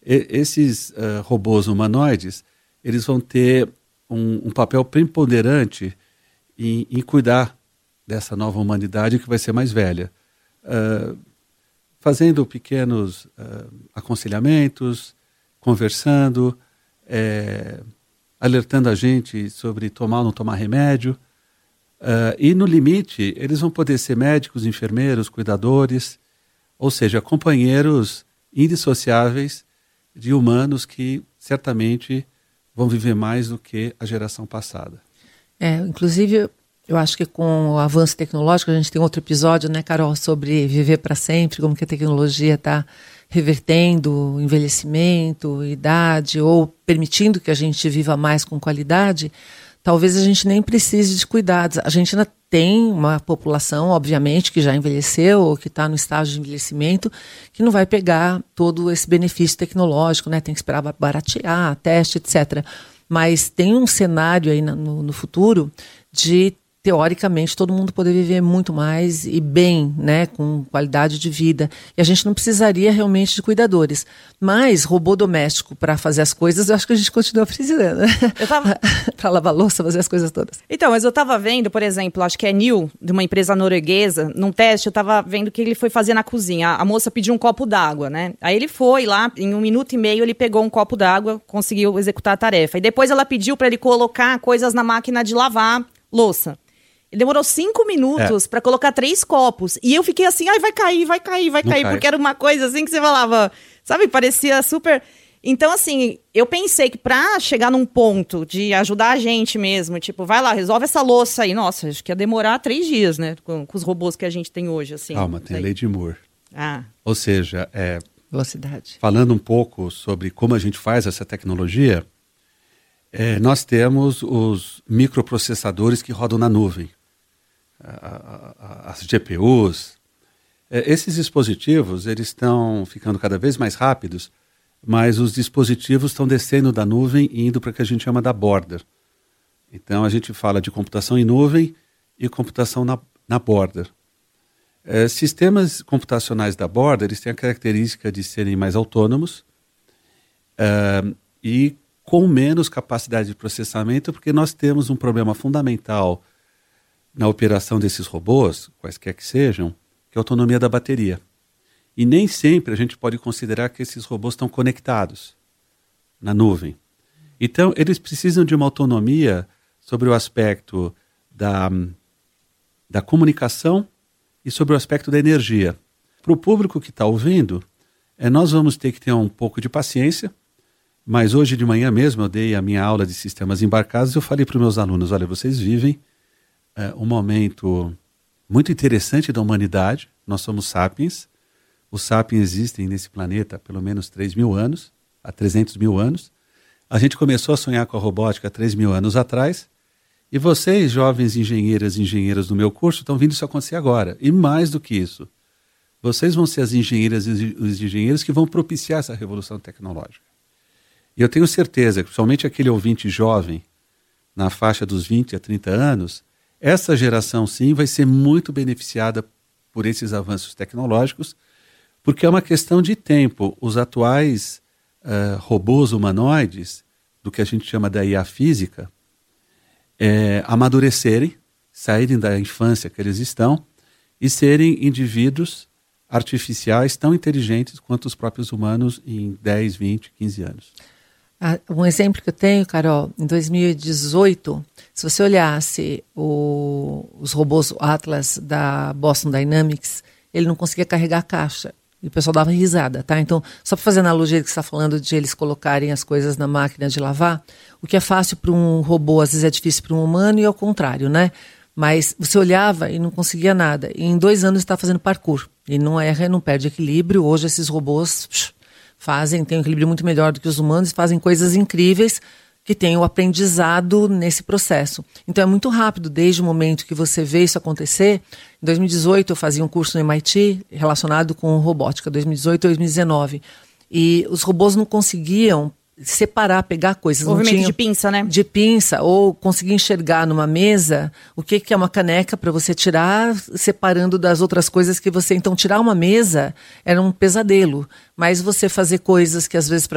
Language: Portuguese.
esses robôs humanoides, eles vão ter um papel preponderante em cuidar dessa nova humanidade que vai ser mais velha. Fazendo pequenos aconselhamentos, conversando, alertando a gente sobre tomar ou não tomar remédio. E no limite, eles vão poder ser médicos, enfermeiros, cuidadores, ou seja, companheiros indissociáveis de humanos que certamente vão viver mais do que a geração passada. Inclusive, eu acho que com o avanço tecnológico, a gente tem outro episódio, né, Carol, sobre viver para sempre, como que a tecnologia está revertendo o envelhecimento, idade, ou permitindo que a gente viva mais com qualidade. Talvez a gente nem precise de cuidados. A gente ainda tem uma população, obviamente, que já envelheceu ou que está no estágio de envelhecimento, que não vai pegar todo esse benefício tecnológico, né? Tem que esperar baratear, teste, etc. Mas tem um cenário aí no futuro de, teoricamente, todo mundo poder viver muito mais e bem, né, com qualidade de vida. E a gente não precisaria realmente de cuidadores. Mas robô doméstico para fazer as coisas, eu acho que a gente continua precisando, né? Para lavar louça, fazer as coisas todas. Então, mas eu estava vendo, por exemplo, acho que é Neil, de uma empresa norueguesa, num teste, eu estava vendo que ele foi fazer na cozinha. A moça pediu um copo d'água, né? Aí ele foi lá, em 1 minuto e meio, ele pegou um copo d'água, conseguiu executar a tarefa. E depois ela pediu para ele colocar coisas na máquina de lavar louça. Ele demorou 5 minutos para colocar 3 copos. E eu fiquei assim, vai cair. Porque era uma coisa assim que você falava, sabe? Parecia super... Então, assim, eu pensei que pra chegar num ponto de ajudar a gente mesmo, tipo, vai lá, resolve essa louça aí. Nossa, acho que ia demorar 3 dias, né? Com os robôs que a gente tem hoje, assim. Calma, tem a lei de Moore. Ah. Ou seja, velocidade. Falando um pouco sobre como a gente faz essa tecnologia, nós temos os microprocessadores que rodam na nuvem. As GPUs, esses dispositivos, eles estão ficando cada vez mais rápidos, mas os dispositivos estão descendo da nuvem e indo para o que a gente chama da border. Então a gente fala de computação em nuvem e computação na border. Sistemas computacionais da border, eles têm a característica de serem mais autônomos e com menos capacidade de processamento, porque nós temos um problema fundamental na operação desses robôs, quaisquer que sejam, que é a autonomia da bateria. E nem sempre a gente pode considerar que esses robôs estão conectados na nuvem. Então, eles precisam de uma autonomia sobre o aspecto da comunicação e sobre o aspecto da energia. Para o público que está ouvindo, nós vamos ter que ter um pouco de paciência, mas hoje de manhã mesmo eu dei a minha aula de sistemas embarcados e eu falei para os meus alunos, olha, vocês vivem um momento muito interessante da humanidade. Nós somos sapiens. Os sapiens existem nesse planeta há pelo menos 3.000 anos, há 300.000 anos. A gente começou a sonhar com a robótica há 3.000 anos atrás. E vocês, jovens engenheiras e engenheiros do meu curso, estão vendo isso acontecer agora. E mais do que isso, vocês vão ser as engenheiras e os engenheiros que vão propiciar essa revolução tecnológica. E eu tenho certeza que, principalmente aquele ouvinte jovem, na faixa dos 20 a 30 anos, essa geração, sim, vai ser muito beneficiada por esses avanços tecnológicos, porque é uma questão de tempo. Os atuais robôs humanoides, do que a gente chama da IA física, amadurecerem, saírem da infância que eles estão e serem indivíduos artificiais tão inteligentes quanto os próprios humanos em 10, 20, 15 anos. Um exemplo que eu tenho, Carol, em 2018, se você olhasse os robôs Atlas da Boston Dynamics, ele não conseguia carregar a caixa. E o pessoal dava risada, tá? Então, só para fazer a analogia que você está falando de eles colocarem as coisas na máquina de lavar, o que é fácil para um robô, às vezes é difícil para um humano e ao contrário, né? Mas você olhava e não conseguia nada. E em 2 anos está fazendo parkour. E não erra, não perde equilíbrio. Hoje esses robôs têm um equilíbrio muito melhor do que os humanos, fazem coisas incríveis que têm o aprendizado nesse processo. Então é muito rápido, desde o momento que você vê isso acontecer. Em 2018 eu fazia um curso no MIT relacionado com robótica, 2018 e 2019. E os robôs não conseguiam separar, pegar coisas. Movimento de pinça, né? De pinça, ou conseguir enxergar numa mesa o que é uma caneca para você tirar, separando das outras coisas que você... Então, tirar uma mesa era um pesadelo, mas você fazer coisas que às vezes